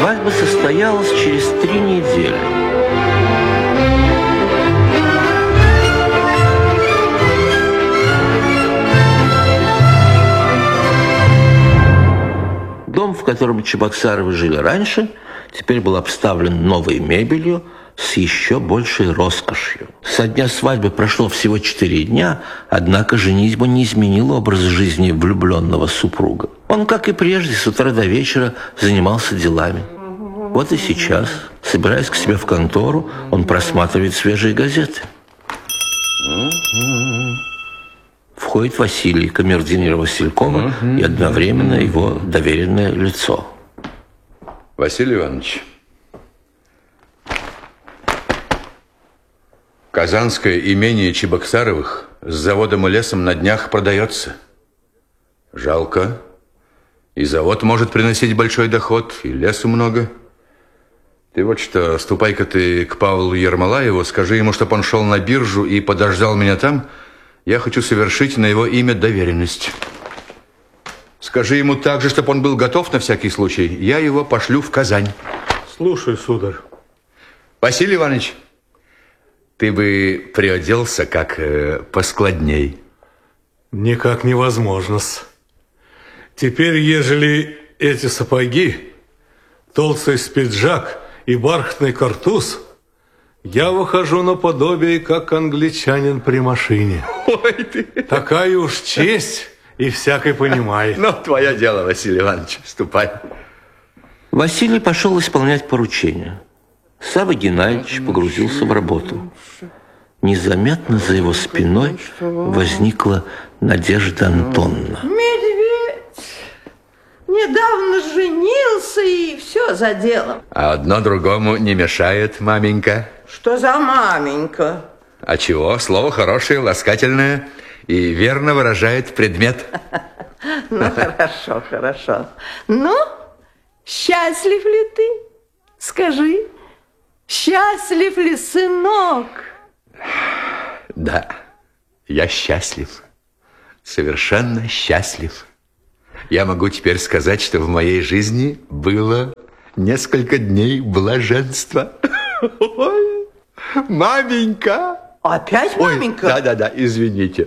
Свадьба состоялась через 3 недели. Дом, в котором Чебоксаровы жили раньше, теперь был обставлен новой мебелью с еще большей роскошью. Со дня свадьбы прошло всего 4 дня, однако женитьба не изменила образ жизни влюбленного супруга. Он, как и прежде, с утра до вечера занимался делами. Вот и сейчас, собираясь к себе в контору, он просматривает свежие газеты. Входит Василий, камердинер Василькова, и одновременно его доверенное лицо. Василий Иванович, казанское имение Чебоксаровых с заводом и лесом на днях продается. Жалко. И завод может приносить большой доход, и лесу много. Ты вот что, ступай-ка ты к Павлу Ермолаеву, скажи ему, чтобы он шел на биржу и подождал меня там. Я хочу совершить на его имя доверенность. Скажи ему также, чтобы он был готов на всякий случай. Я его пошлю в Казань. Слушай, сударь. Василий Иванович, ты бы приоделся как поскладней. Никак невозможно-с. Теперь, ежели эти сапоги, толстый спиджак и бархатный картуз, я выхожу наподобие, как англичанин при машине. Ой ты! Такая уж честь, и всякий понимает. Ну, твое дело, Василий Иванович, ступай. Василий пошел исполнять поручение. Савва Геннадьевич погрузился в работу. Незаметно за его спиной возникла Надежда Антоновна. Медведь недавно женился, и все за делом. А одно другому не мешает, маменька. Что за маменька? А чего? Слово хорошее, ласкательное и верно выражает предмет. Ну, хорошо, хорошо. Ну, счастлив ли ты? Скажи, счастлив ли сынок? Да, я счастлив. Совершенно счастлив. Я могу теперь сказать, что в моей жизни было несколько дней блаженства. Ой, маменька! Опять маменька? Ой, да, извините.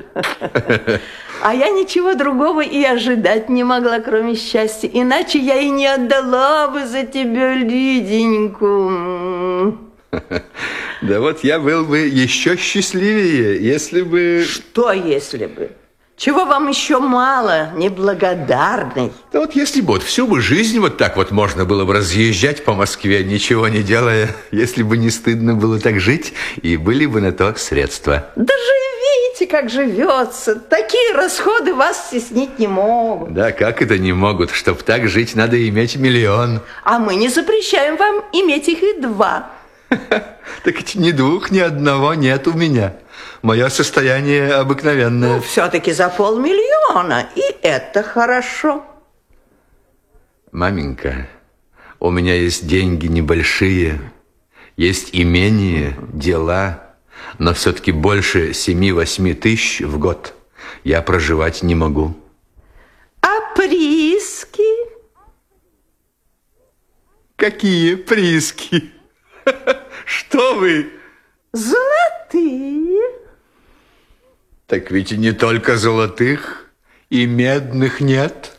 А я ничего другого и ожидать не могла, кроме счастья. Иначе я и не отдала бы за тебя Лиденьку. Да вот я был бы еще счастливее, если бы... Что если бы? Чего вам еще мало, неблагодарный? Да вот если бы вот всю бы жизнь вот так вот можно было бы разъезжать по Москве, ничего не делая, если бы не стыдно было так жить, и были бы на то средства. Да живите, как живется. Такие расходы вас стеснить не могут. Да, как это не могут? Чтоб так жить, надо иметь 1 миллион. А мы не запрещаем вам иметь их и 2. Так ведь ни 2, ни 1 нет у меня. Мое состояние обыкновенное. Ну, все-таки за 500 000, и это хорошо. Маменька, у меня есть деньги небольшие, есть имение, дела, но все-таки больше 7-8 тысяч в год я проживать не могу. А прииски? Какие прииски? Что вы? Золотые. Так ведь и не только золотых, и медных нет.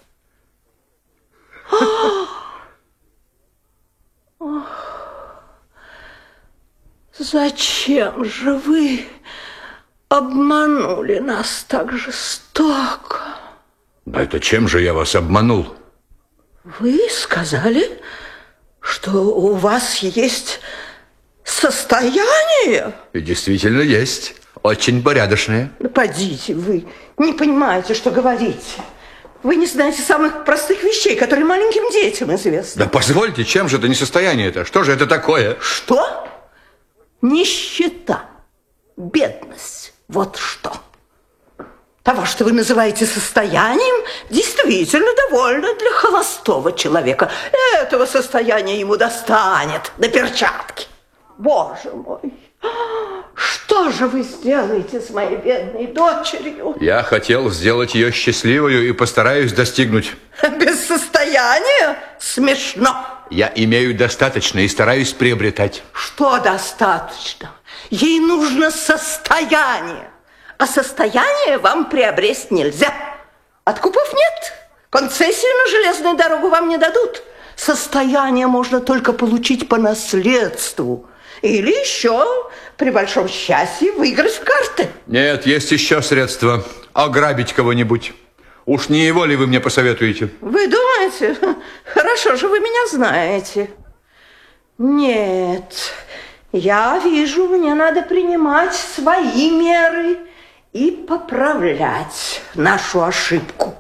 Зачем же вы обманули нас так жестоко? Да это чем же я вас обманул? Вы сказали, что у вас есть состояние? И действительно есть. Очень порядочное. Да подите, вы не понимаете, что говорите. Вы не знаете самых простых вещей, которые маленьким детям известны. Да позвольте, чем же это не состояние-то? Что же это такое? Что? Нищета, бедность. Вот что. Того, что вы называете состоянием, действительно довольно для холостого человека. Этого состояния ему достанет до перчатки. Боже мой, что же вы сделаете с моей бедной дочерью? Я хотел сделать ее счастливой и постараюсь достигнуть. Без состояния? Смешно. Я имею достаточно и стараюсь приобретать. Что достаточно? Ей нужно состояние. А состояние вам приобрести нельзя. Откупов нет. Концессию на железную дорогу вам не дадут. Состояние можно только получить по наследству. Или еще, при большом счастье, выиграть в карты. Нет, есть еще средства. Ограбить кого-нибудь. Уж не его ли вы мне посоветуете? Вы думаете? Хорошо же вы меня знаете. Нет, я вижу, мне надо принимать свои меры и поправлять нашу ошибку.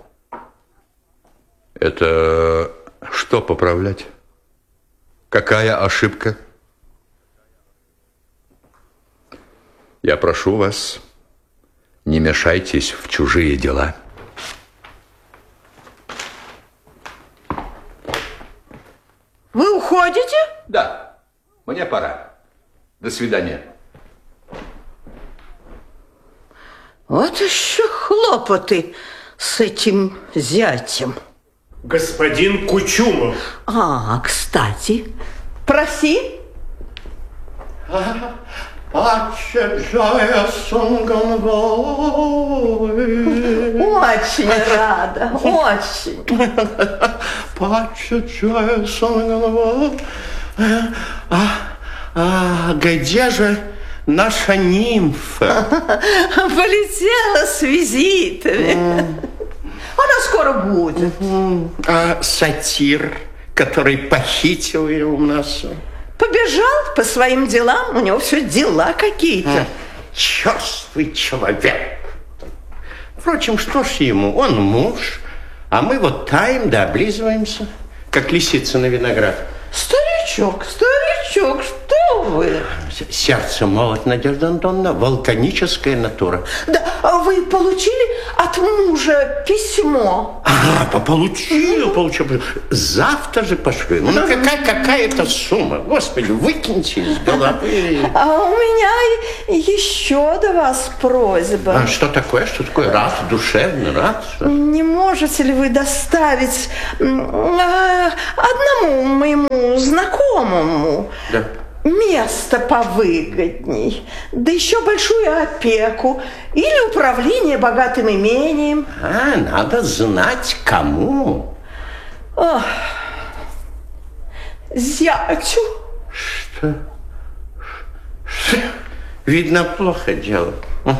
Это что поправлять? Какая ошибка? Я прошу вас, не мешайтесь в чужие дела. Вы уходите? Да, мне пора. До свидания. Вот еще хлопоты с этим зятем. Господин Кучумов. Кстати, проси. Очень рада, очень. Где же наша нимфа? Полетела с визитами. Она скоро будет. А сатир, который похитил ее у нас? Побежал по своим делам, у него все дела какие-то. Черствый человек. Впрочем, что ж ему, он муж, а мы вот таем да облизываемся, как лисица на виноград. Старичок, старичок, что вы? Сердце молот, Надежда Антоновна, вулканическая натура. Да, а вы получили от мужа письмо? Получил. Завтра же пошлю. Ну, какая-то сумма. Господи, выкиньте из головы. А у меня еще до вас просьба. Что такое? Рад, душевно рад. Не можете ли вы доставить одному моему знакомому место повыгодней, да еще большую опеку или управление богатым имением? Надо знать, кому. Зятю. Что? Видно, плохо дело.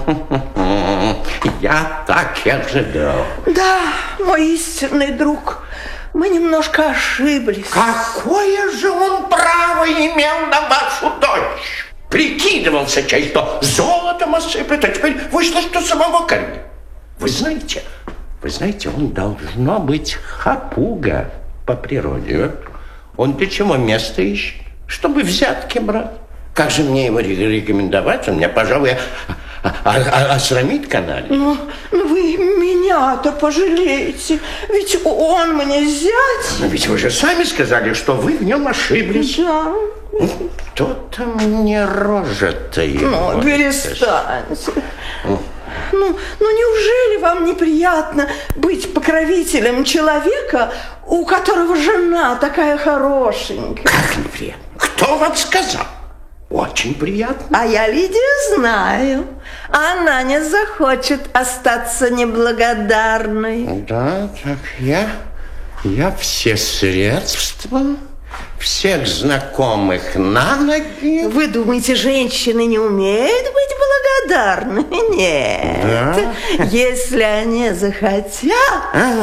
Я так и ожидал. Да, мой истинный друг, мы немножко ошиблись. Какое же он право имел на вашу дочь? Прикидывался, что золотом осыплет, а теперь вышло, что самого кормит. Вы знаете, он должно быть хапуга по природе. Он для чего место ищет? Чтобы взятки брать. Как же мне его рекомендовать? Он меня, пожалуй, осрамит канале. Ну, вы меня-то пожалеете, ведь он мне зять. Но ведь вы же сами сказали, что вы в нем ошиблись. Да. Кто-то мне рожа-то его. Ну, перестаньте. Ну, неужели вам неприятно быть покровителем человека, у которого жена такая хорошенькая? Как неприятно? Кто вам сказал? Очень приятно. А я Лидию знаю. Она не захочет остаться неблагодарной. Да, так я все средства, всех знакомых на ноги. Вы думаете, женщины не умеют быть благодарны? Нет. Да? Если они захотят...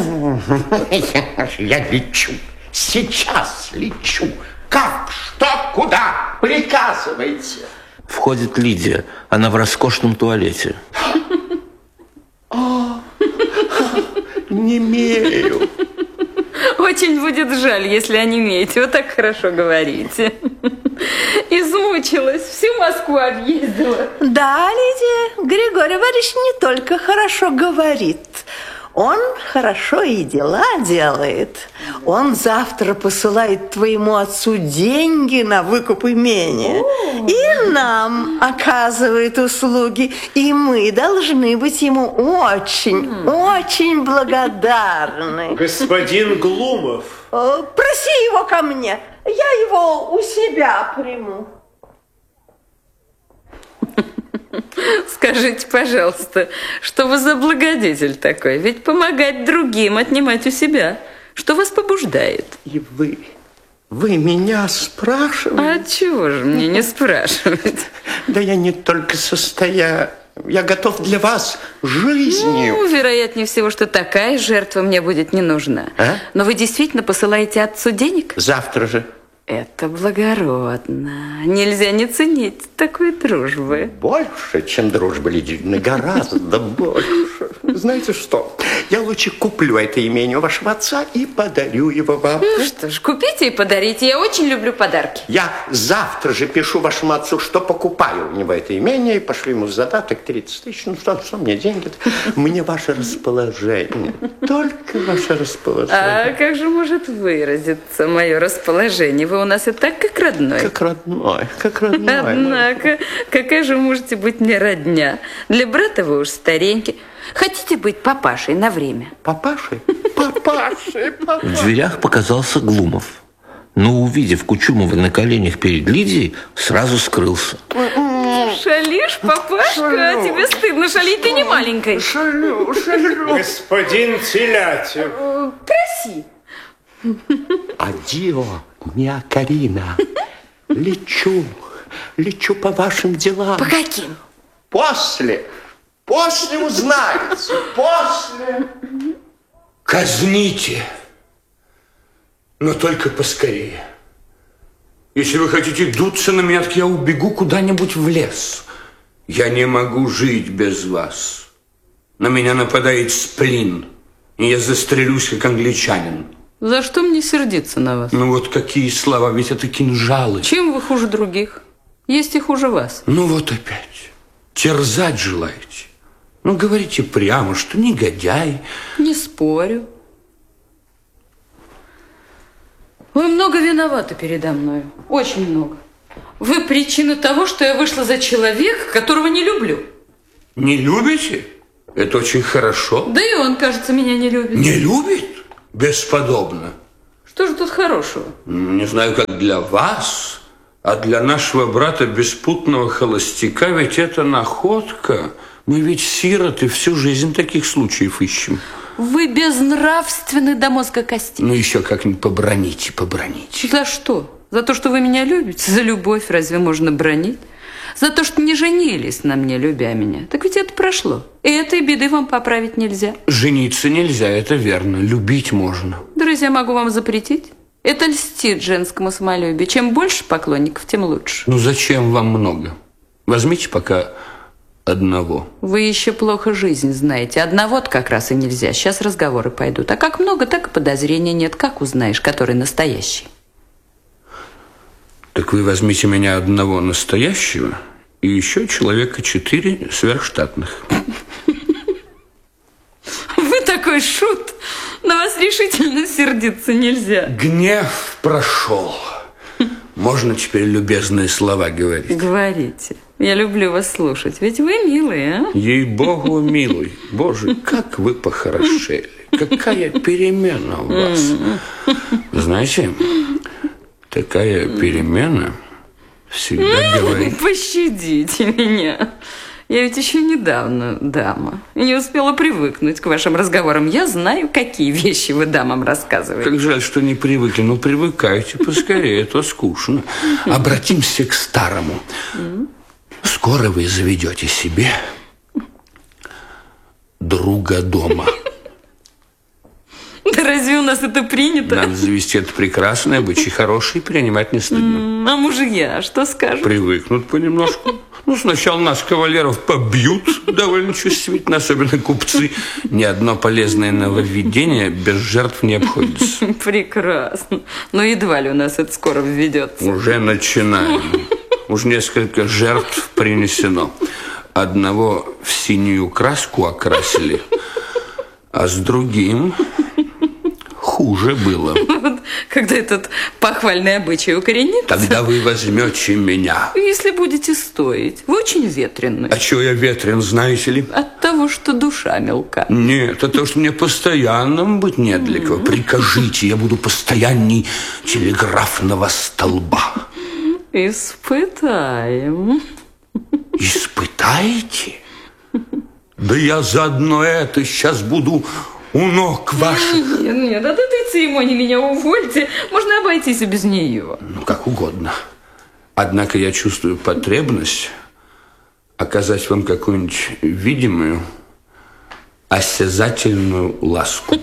Я лечу. Сейчас лечу. Как? Что? Куда? Приказывайте. Входит Лидия. Она в роскошном туалете. Не имею. Очень будет жаль, если онемеете. Вы так хорошо говорите. Измучилась, всю Москву объездила. Да, Лидия, Григорий Борисович не только хорошо говорит, Он хорошо и дела делает. Он завтра посылает твоему отцу деньги на выкуп имения. И нам оказывает услуги. И мы должны быть ему очень, очень благодарны. Господин Глумов. Проси его ко мне. Я его у себя приму. Скажите, пожалуйста, что вы за благодетель такой? Ведь помогать другим, отнимать у себя. Что вас побуждает? И вы меня спрашиваете? А чего же мне не спрашивать? Да я не только состою, я готов для вас жизнью. Ну, вероятнее всего, что такая жертва мне будет не нужна. А? Но вы действительно посылаете отцу денег? Завтра же. Это благородно. Нельзя не ценить такой дружбы. Больше, чем дружба, Лидия, гораздо больше. Знаете что? Я лучше куплю это имение у вашего отца и подарю его вам. Ну что ж, купите и подарите. Я очень люблю подарки. Я завтра же пишу вашему отцу, что покупаю у него это имение, и пошлю ему задаток 30 тысяч. Ну что мне деньги-то? Мне ваше расположение. Только ваше расположение. А как же может выразиться мое расположение? Вы у нас и так, как родной. Как родной, как родной. Однако, какая же можете быть мне родня? Для брата вы уж старенький. Хотите быть папашей на время? Папашей? Папашей, В папашей. дверях показался Глумов. Но, увидев Кучумова на коленях перед Лидией, сразу скрылся. Шалишь, папашка? А тебе стыдно шалить, ты не маленькой. Шалю. Господин Телятев. Проси. Адио, миа Карина. Лечу по вашим делам. По каким? После узнаете, после. Казните, но только поскорее. Если вы хотите дуться на меня, так я убегу куда-нибудь в лес. Я не могу жить без вас. На меня нападает сплин, и я застрелюсь, как англичанин. За что мне сердиться на вас? Ну вот какие слова, ведь это кинжалы. Чем вы хуже других? Есть и хуже вас. Ну вот опять. Терзать желаете. Ну говорите прямо, что негодяй. Не спорю. Вы много виноваты передо мной. Очень много. Вы причина того, что я вышла за человека, которого не люблю. Не любите? Это очень хорошо. Да и он, кажется, меня не любит. Не любит? Бесподобно. Что же тут хорошего? Не знаю, как для вас, а для нашего брата беспутного холостяка ведь это находка. Мы ведь сироты, всю жизнь таких случаев ищем. Вы безнравственны до мозга костей. Ну еще как-нибудь поброните. За что? За то, что вы меня любите? За любовь разве можно бронить? За то, что не женились на мне, любя меня. Так ведь это прошло. И этой беды вам поправить нельзя. Жениться нельзя, это верно. Любить можно. Друзья, могу вам запретить. Это льстит женскому самолюбию. Чем больше поклонников, тем лучше. Ну зачем вам много? Возьмите пока одного. Вы еще плохо жизнь знаете. Одного-то как раз и нельзя. Сейчас разговоры пойдут. А как много, так и подозрений нет. Как узнаешь, который настоящий? Так вы возьмите меня одного настоящего и еще человека 4 сверхштатных. Вы такой шут. На вас решительно сердиться нельзя. Гнев прошел. Можно теперь любезные слова говорить? Говорите. Я люблю вас слушать. Ведь вы милые, а? Ей-богу, милый. Боже, как вы похорошели. Какая перемена у вас. Знаете, такая перемена всегда говорит... Пощадите меня. Я ведь еще недавно дама. И не успела привыкнуть к вашим разговорам. Я знаю, какие вещи вы дамам рассказываете. Как жаль, что не привыкли. Ну, привыкайте поскорее, а то скучно. Обратимся к старому. Скоро вы заведете себе друга дома. Да разве у нас это принято? Надо завести это прекрасное, обычай хороший, принимать не стыдно. А мужья что скажут? Привыкнут понемножку. Ну, сначала нас, кавалеров, побьют довольно чувствительно, особенно купцы. Ни одно полезное нововведение без жертв не обходится. Прекрасно. Но едва ли у нас это скоро введется. Уже начинаем. Уж несколько жертв принесено. Одного в синюю краску окрасили, А с другим хуже было. Когда этот похвальный обычай укоренится. Тогда вы возьмете меня. Если будете стоить. Вы очень ветреный. А чего я ветрен, знаете ли? От того, что душа мелка. Нет, от того, что мне постоянным быть не для кого. Прикажите, я буду постоянней телеграфного столба. Испытаем. Испытаете? Да я заодно это сейчас буду у ног ваших. Нет, от этой церемонии меня увольте. Можно обойтись и без нее. Ну, как угодно. Однако я чувствую потребность оказать вам какую-нибудь видимую, осязательную ласку.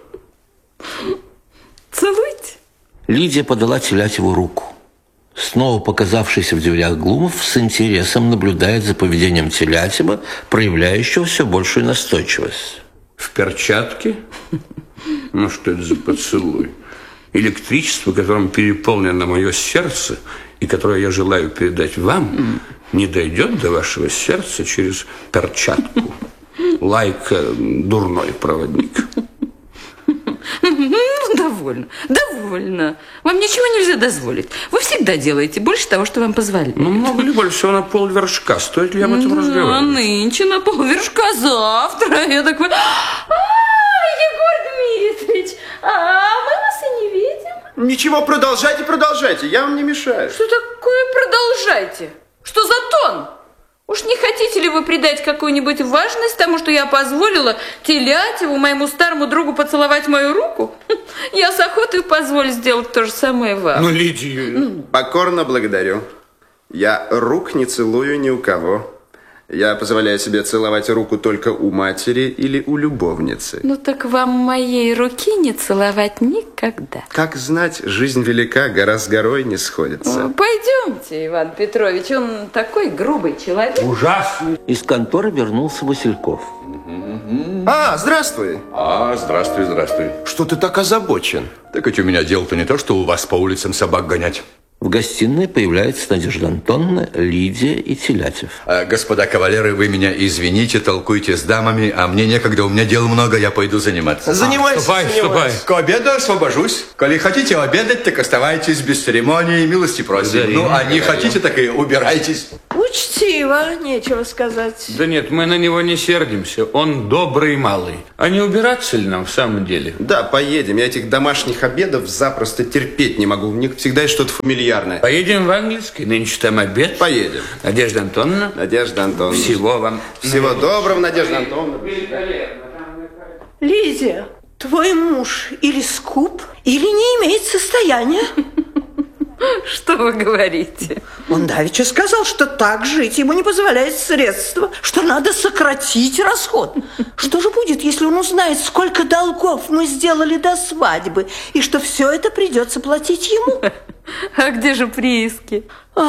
Целуйте. Лидия подала Телятьеву руку. Снова показавшийся в дверях Глумов с интересом наблюдает за поведением Телятьева, проявляющего все большую настойчивость. В перчатке? Ну, что это за поцелуй? Электричество, которым переполнено мое сердце, и которое я желаю передать вам, не дойдет до вашего сердца через перчатку. Лайка дурной проводник. Довольно, довольно. Вам ничего нельзя дозволить. Вы всегда делаете больше того, что вам позволяют. Ну, много ли больше? Всего на полвершка. Стоит ли об этом разговаривать? А нынче на полвершка, завтра. Я такой... Егор Дмитриевич, мы вас и не видим. Ничего, продолжайте, я вам не мешаю. Что такое продолжайте? Что за тон? Уж не хотите ли вы придать какую-нибудь важность тому, что я позволила Телятьеву, моему старому другу, поцеловать мою руку? Я с охотой позволю сделать то же самое вам. Ну, Лидия... Покорно благодарю. Я рук не целую ни у кого. Я позволяю себе целовать руку только у матери или у любовницы. Ну так вам моей руки не целовать никогда. Как знать, жизнь велика, гора с горой не сходится. Пойдемте, Иван Петрович, он такой грубый человек. Ужасный. Из конторы вернулся Васильков. Здравствуй. Здравствуй. Что ты так озабочен? Так ведь у меня дело-то не то, что у вас по улицам собак гонять. В гостиной появляется Надежда Антоновна, Лидия и Телятьев. Господа кавалеры, вы меня извините, толкуйте с дамами, а мне некогда, у меня дел много, я пойду заниматься. Занимайся. Ступай. К обеду освобожусь. Коли хотите обедать, так оставайтесь без церемонии, милости просим. Ну, а не хотите, так и убирайтесь. Учтиво, нечего сказать. Да нет, мы на него не сердимся. Он добрый малый. А не убираться ли нам в самом деле? Да, поедем. Я этих домашних обедов запросто терпеть не могу. У них всегда есть что-то фамильярное. Поедем в английский, нынче там обед. Поедем. Надежда Антоновна. Надежда Антоновна. Всего вам. Всего доброго, Надежда Антоновна. Лидия, твой муж или скуп, или не имеет состояния. Что вы говорите? Он давеча сказал, что так жить ему не позволяет средства, что надо сократить расход. Что же будет, если он узнает, сколько долгов мы сделали до свадьбы, и что все это придется платить ему? А где же прииски?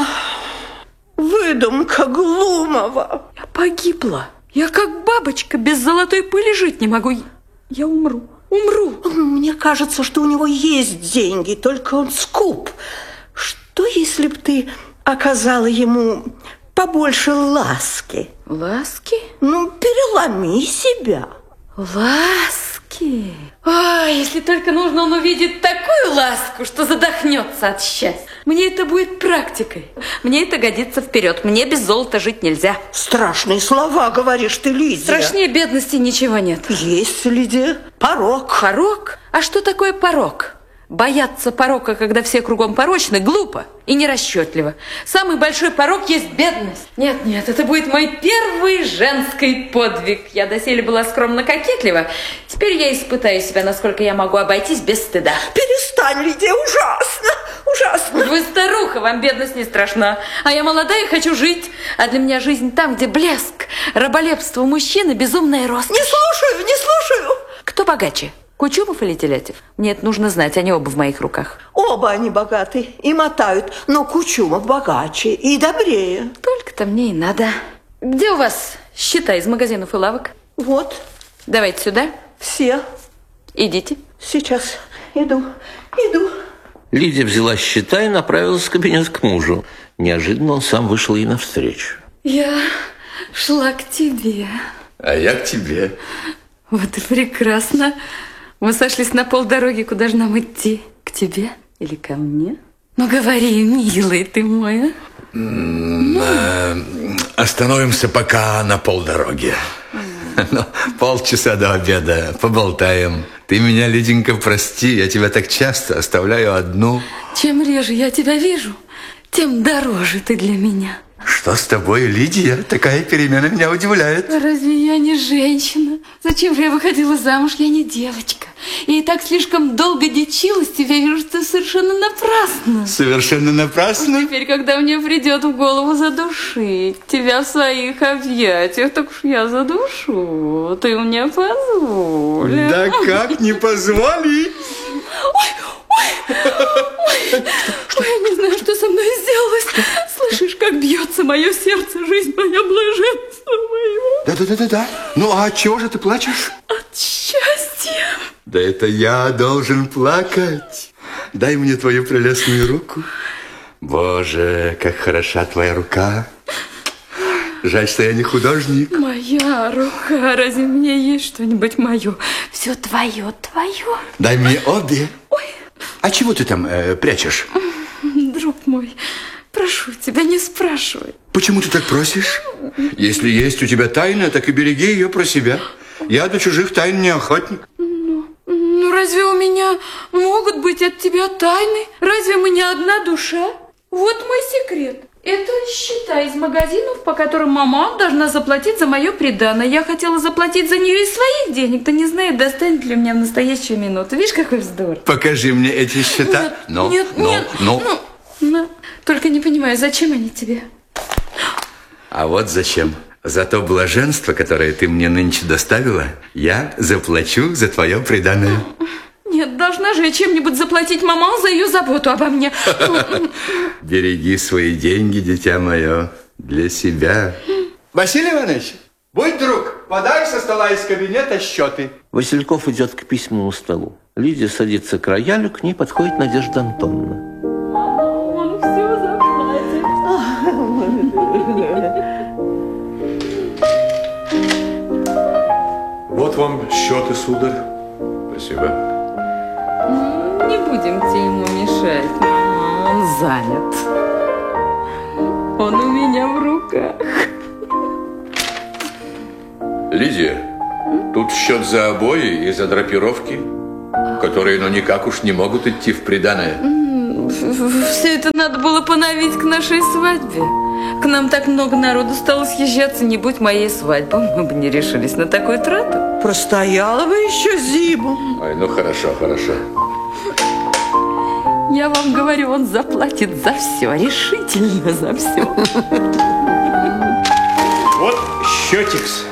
Выдумка Глумова. Я погибла. Я как бабочка без золотой пыли жить не могу. Я умру. Мне кажется, что у него есть деньги, только он скуп. Что, если б ты оказала ему побольше ласки? Ласки? Ну, переломи себя. Ласки? Если только нужно, он увидит такую ласку, что задохнется от счастья. Мне это будет практикой. Мне это годится вперед. Мне без золота жить нельзя. Страшные слова говоришь ты, Лидия. Страшнее бедности ничего нет. Есть, Лидия, порок. Порок? А что такое порок? Бояться порока, когда все кругом порочны, глупо и нерасчетливо. Самый большой порок есть бедность. Нет, это будет мой первый женский подвиг. Я доселе была скромно кокетлива. Теперь я испытаю себя, насколько я могу обойтись без стыда. Перестань, Лидия, ужасно. Вы старуха, вам бедность не страшна. А я молодая и хочу жить. А для меня жизнь там, где блеск, раболепство мужчины, безумная роскошь. Не слушаю. Кто богаче? Кучумов или Телятьев? Мне это нужно знать, они оба в моих руках. Оба они богаты и мотают, но Кучумов богаче и добрее. Только-то мне и надо. Где у вас счета из магазинов и лавок? Вот. Давайте сюда. Все. Идите. Сейчас. Иду. Лидия взяла счета и направилась в кабинет к мужу. Неожиданно он сам вышел ей навстречу. Я шла к тебе. А я к тебе. Вот и прекрасно. Мы сошлись на полдороги. Куда же нам идти? К тебе или ко мне? Ну, говори, милый ты мой, а? Остановимся пока на полдороги. Ну, полчаса до обеда поболтаем. Ты меня, Лиденька, прости, я тебя так часто оставляю одну. Чем реже я тебя вижу, тем дороже ты для меня. Что с тобой, Лидия? Такая перемена меня удивляет. Разве я не женщина? Зачем же я выходила замуж? Я не девочка. Я и так слишком долго дичилась тебя, вижу, что совершенно напрасно. Совершенно напрасно? Теперь, когда мне придет в голову задушить тебя в своих объятиях, так уж я задушу. Ты мне позволишь. Да как не позволить? Ой, я не знаю, что со мной сделалось. Слышишь, как бьется мое сердце, жизнь моя, блаженство мое. Да. Ну, а от чего же ты плачешь? От счастья. Да это я должен плакать. Дай мне твою прелестную руку. Боже, как хороша твоя рука. Жаль, что я не художник. Моя рука, разве мне есть что-нибудь мое? Все твое. Дай мне обе. Ой. А чего ты там прячешь? Друг мой, прошу тебя, не спрашивай. Почему ты так просишь? Если есть у тебя тайна, так и береги ее про себя. Я до чужих тайн не охотник. Ну, разве у меня могут быть от тебя тайны? Разве мы не одна душа? Вот мой секрет. Это счета из магазинов, по которым мама должна заплатить за мое приданое. Я хотела заплатить за нее из своих денег. Ты не знаешь, достанет ли у меня в настоящую минуту. Видишь, какой вздор. Покажи мне эти счета. Нет. Только не понимаю, зачем они тебе? А вот зачем. За то блаженство, которое ты мне нынче доставила, я заплачу за твое приданое. Нет, должна же я чем-нибудь заплатить мама за ее заботу обо мне. Береги свои деньги, дитя мое, для себя. Василий Иванович, будь друг, подай со стола из кабинета счеты. Васильков идет к письменному столу. Лидия садится к роялю, к ней подходит Надежда Антоновна. Он все заплатит. Вот вам счеты, сударь. Спасибо. Не будемте ему мешать. Он занят. Он у меня в руках. Лидия, тут счет за обои и за драпировки, которые, ну, никак уж не могут идти в приданое. Все это надо было поновить к нашей свадьбе. К нам так много народу стало съезжаться, не будь моей свадьбы. Мы бы не решились на такую трату. Простояла бы еще зиму. Ой, ну хорошо. Я вам говорю, он заплатит за все, решительно за все. Вот счетикс.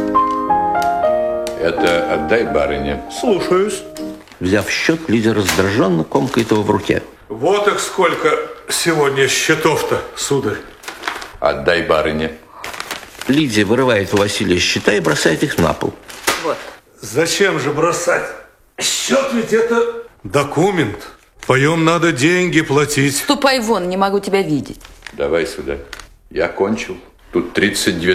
Это отдай барыне. Слушаюсь. Взяв счет, Лидия раздраженно комкает его в руке. Вот их сколько сегодня счетов-то, сударь. Отдай барыне. Лидия вырывает у Василия счета и бросает их на пол. Вот. Зачем же бросать? Счет ведь это документ. Поем надо деньги платить. Ступай вон, не могу тебя видеть. Давай сюда. Я кончил. Тут 32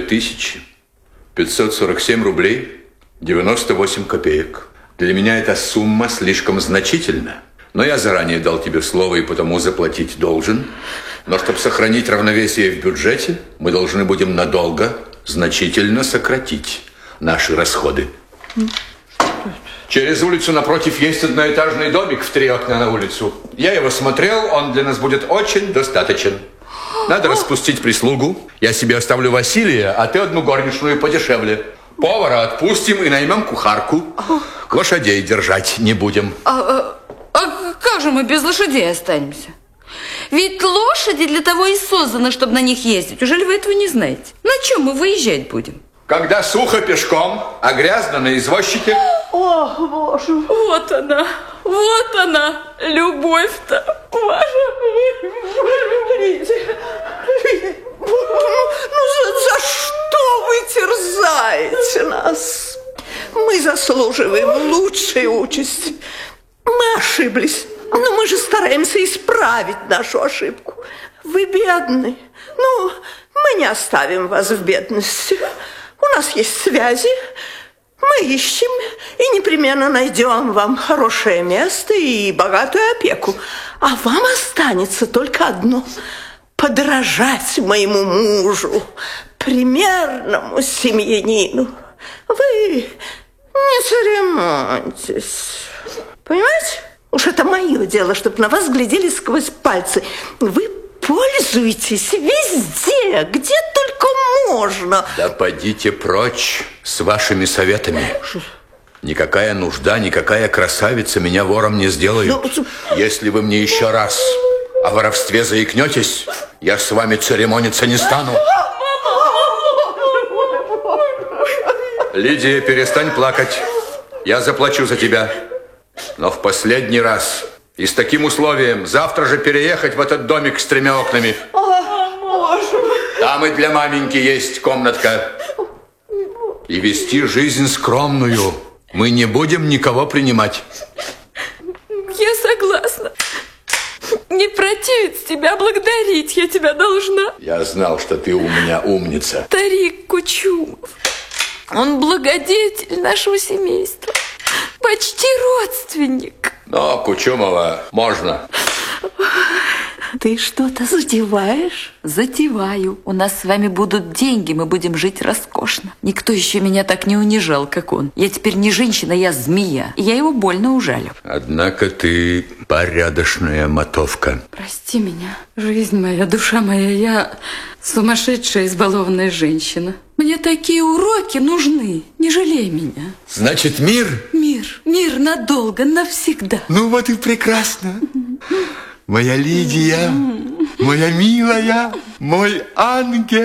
547 рублей 98 копеек. Для меня эта сумма слишком значительна. Но я заранее дал тебе слово и потому заплатить должен. Но чтобы сохранить равновесие в бюджете, мы должны будем надолго, значительно сократить наши расходы. Через улицу напротив есть одноэтажный домик в 3 окна на улицу. Я его смотрел, он для нас будет очень достаточен. Надо распустить прислугу. Я себе оставлю Василия, а ты одну горничную подешевле. Повара отпустим и наймем кухарку. Лошадей держать не будем. А как же мы без лошадей останемся? Ведь лошади для того и созданы, чтобы на них ездить. Ужели вы этого не знаете? На чем мы выезжать будем? Когда сухо пешком, а грязно на извозчике. Ох, Боже. Вот она, любовь-то ваша. Лидия, за что вы терзаете нас? Мы заслуживаем лучшей участи. Мы ошиблись, но мы же стараемся исправить нашу ошибку. Вы бедны. Ну, мы не оставим вас в бедности. У нас есть связи. Мы ищем и непременно найдем вам хорошее место и богатую опеку. А вам останется только одно – подражать моему мужу, примерному семьянину. Вы не церемоньтесь. Понимаете? Уж это мое дело, чтобы на вас глядели сквозь пальцы. Вы пользуйтесь везде, где только можно. Да подите прочь с вашими советами. Никакая нужда, никакая красавица меня вором не сделают. Если вы мне еще раз о воровстве заикнетесь, я с вами церемониться не стану. Лидия, перестань плакать. Я заплачу за тебя. Но в последний раз. И с таким условием завтра же переехать в этот домик с 3 окнами. Там и для маменьки есть комнатка. И вести жизнь скромную. Мы не будем никого принимать. Я согласна. Не противить тебя, благодарить я тебя должна. Я знал, что ты у меня умница. Тарик Кучумов. Он благодетель нашего семейства. Почти родственник. Но Кучумова можно. Ты что-то затеваешь? Затеваю. У нас с вами будут деньги, мы будем жить роскошно. Никто еще меня так не унижал, как он. Я теперь не женщина, я змея. И я его больно ужалю. Однако ты порядочная мотовка. Прости меня, жизнь моя, душа моя, я сумасшедшая, избалованная женщина. Мне такие уроки нужны, не жалей меня. Значит, мир? Мир надолго, навсегда. Ну вот и прекрасно. Моя Лидия, моя милая, мой ангел.